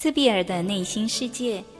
自闭儿的内心世界